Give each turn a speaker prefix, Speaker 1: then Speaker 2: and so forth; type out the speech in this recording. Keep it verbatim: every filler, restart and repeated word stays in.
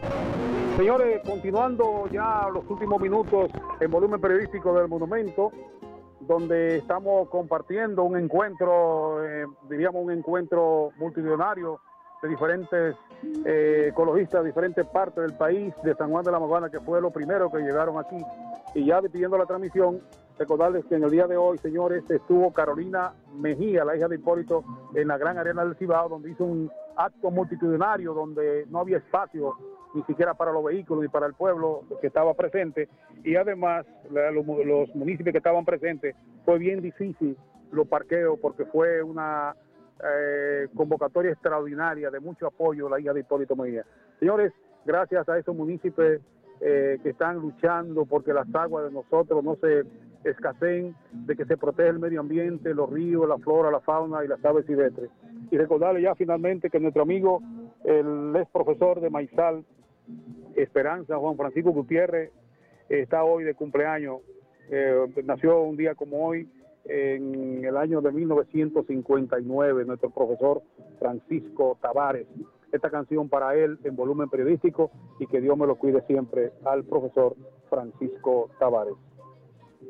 Speaker 1: Señores, continuando ya los últimos minutos en volumen periodístico del Monumento, donde estamos compartiendo un encuentro, eh, diríamos un encuentro multitudinario de diferentes eh, ecologistas de diferentes partes del país, de San Juan de la Maguana, que fue lo primero que llegaron aquí. Y ya despidiendo la transmisión, recordarles que en el día de hoy, señores, estuvo Carolina Mejía, la hija de Hipólito, en la Gran Arena del Cibao, donde hizo un acto multitudinario, donde no había espacio ni siquiera para los vehículos ni para el pueblo que estaba presente, y además la, los, los municipios que estaban presentes, fue bien difícil los parqueos, porque fue una eh, convocatoria extraordinaria de mucho apoyo a la hija de Hipólito Mejía. Señores, gracias a esos municipios eh, que están luchando porque las aguas de nosotros no se escaseen, de que se protege el medio ambiente, los ríos, la flora, la fauna y las aves silvestres. Y recordarle ya finalmente que nuestro amigo, el ex profesor de Maizal, Esperanza, Juan Francisco Gutiérrez, está hoy de cumpleaños. Eh, nació un día como hoy, en el año de mil novecientos cincuenta y nueve, nuestro profesor Francisco Tavares. Esta canción para él en volumen periodístico, y que Dios me lo cuide siempre al profesor Francisco Tavares.